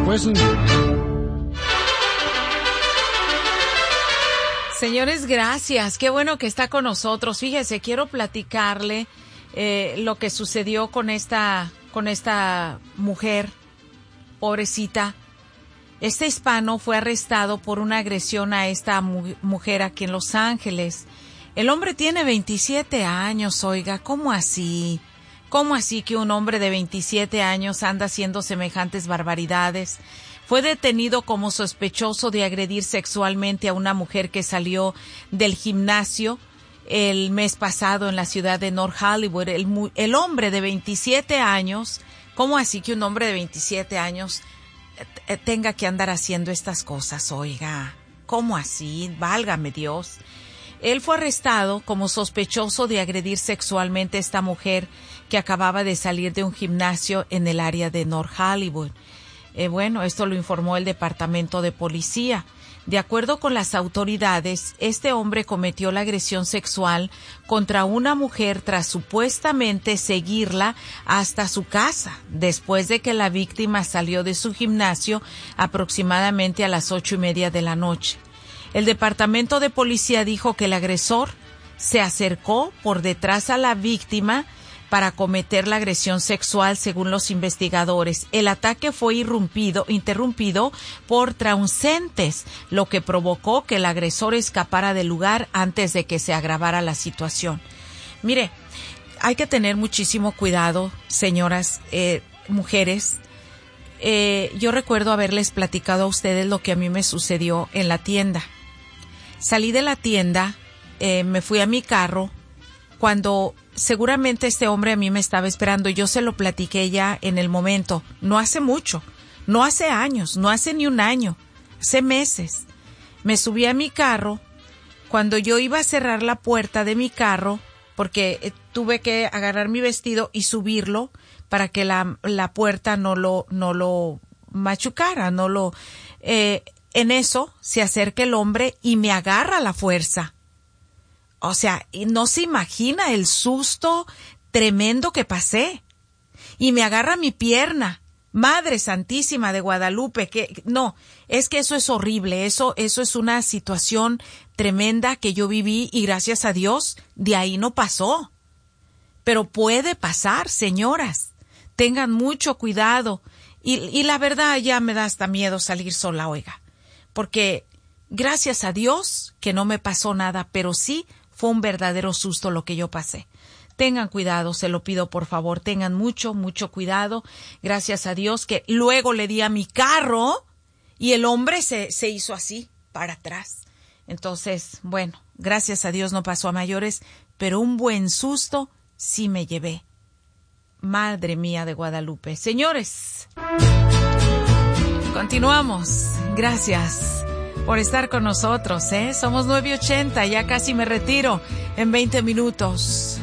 wissen. Señores, gracias. Qué bueno que está con nosotros. Fíjese, quiero platicarle lo que sucedió con esta mujer, pobrecita. Este hispano fue arrestado por una agresión a esta mujer aquí en Los Ángeles. El hombre tiene 27 años, oiga, ¿cómo así? ¿Cómo así que un hombre de 27 años anda haciendo semejantes barbaridades? Fue detenido como sospechoso de agredir sexualmente a una mujer que salió del gimnasio el mes pasado en la ciudad de North Hollywood. El hombre de 27 años, ¿cómo así que un hombre de 27 años tenga que andar haciendo estas cosas, oiga? ¿Cómo así? Válgame Dios. Él fue arrestado como sospechoso de agredir sexualmente a esta mujer que acababa de salir de un gimnasio en el área de North Hollywood. Bueno, esto lo informó el Departamento de Policía. De acuerdo con las autoridades, este hombre cometió la agresión sexual contra una mujer tras supuestamente seguirla hasta su casa, después de que la víctima salió de su gimnasio aproximadamente a las 8:30 de la noche. El Departamento de Policía dijo que el agresor se acercó por detrás a la víctima para cometer la agresión sexual, según los investigadores. El ataque fue interrumpido por transeúntes, lo que provocó que el agresor escapara del lugar antes de que se agravara la situación. Mire, hay que tener muchísimo cuidado, señoras, mujeres. Yo recuerdo haberles platicado a ustedes lo que a mí me sucedió en la tienda. Salí de la tienda, me fui a mi carro, cuando seguramente este hombre a mí me estaba esperando. Yo se lo platiqué ya en el momento, no hace mucho, no hace años, no hace ni un año, hace meses. Me subí a mi carro, cuando yo iba a cerrar la puerta de mi carro, porque tuve que agarrar mi vestido y subirlo para que la puerta no lo machucara, en eso se acerca el hombre y me agarra a la fuerza. O sea, no se imagina el susto tremendo que pasé. Y me agarra mi pierna. Madre Santísima de Guadalupe, es que eso es horrible. Eso es una situación tremenda que yo viví y gracias a Dios de ahí no pasó. Pero puede pasar, señoras. Tengan mucho cuidado. Y la verdad ya me da hasta miedo salir sola, oiga. Porque gracias a Dios que no me pasó nada, pero sí fue un verdadero susto lo que yo pasé. Tengan cuidado, se lo pido por favor, tengan mucho, mucho cuidado. Gracias a Dios que luego le di a mi carro y el hombre se hizo así, para atrás. Entonces, bueno, gracias a Dios no pasó a mayores, pero un buen susto sí me llevé. Madre mía de Guadalupe. Señores, continuamos. Gracias por estar con nosotros, Somos 9:80, ya casi me retiro en 20 minutos.